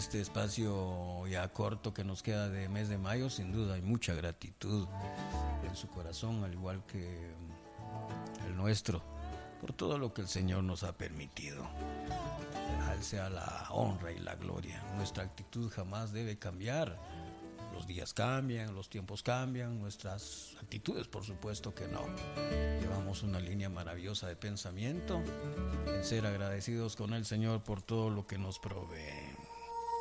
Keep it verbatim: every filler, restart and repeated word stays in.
este espacio ya corto que nos queda de mes de mayo, sin duda hay mucha gratitud en su corazón, al igual que el nuestro, por todo lo que el Señor nos ha permitido. A Él sea la honra y la gloria. Nuestra actitud jamás debe cambiar. Los días cambian, los tiempos cambian, nuestras actitudes por supuesto que no. Llevamos una línea maravillosa de pensamiento, en ser agradecidos con el Señor por todo lo que nos provee.